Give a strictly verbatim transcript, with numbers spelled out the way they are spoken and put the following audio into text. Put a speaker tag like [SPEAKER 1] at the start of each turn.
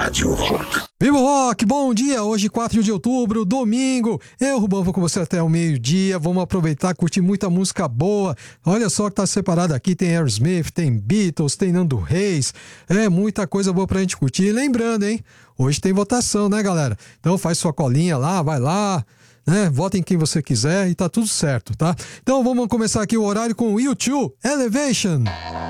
[SPEAKER 1] Rádio Rock.
[SPEAKER 2] Viva o Rock, bom dia, hoje quatro de outubro, domingo, eu, Rubão, vou com você até o meio-dia, vamos aproveitar, curtir muita música boa, olha só que tá separado aqui, tem Aerosmith, tem Beatles, tem Nando Reis, é muita coisa boa pra gente curtir, e lembrando, hein, hoje tem votação, né, galera? Então faz sua colinha lá, vai lá, né, vota em quem você quiser e tá tudo certo, tá? Então vamos começar aqui o horário com o U dois, Elevation.